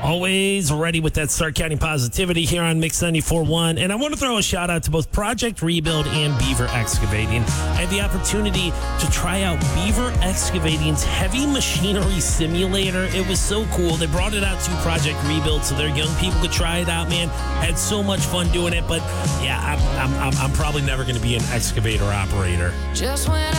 Always ready with that Stark County positivity here on Mix 94.1. And I want to throw a shout out to both Project Rebuild and Beaver Excavating. I had the opportunity to try out Beaver Excavating's heavy machinery simulator. It was so cool. They brought it out to Project Rebuild so their young people could try it out, man. Had so much fun doing it. But yeah, I'm probably never going to be an excavator operator. Just when